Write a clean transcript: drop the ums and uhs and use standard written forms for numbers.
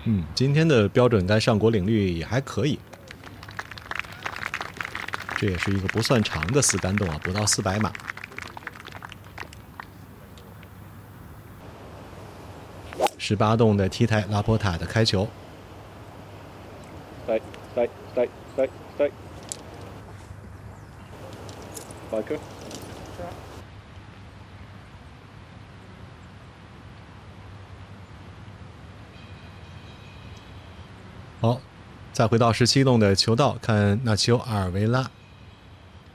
今天的标准杆上果岭率也还可以，这也是一个不算长的4杆洞啊，不到400码。18洞的 T 台拉波塔的开球。 Stay. Biker. 好，再回到17洞的球道，看纳奇欧·阿尔维拉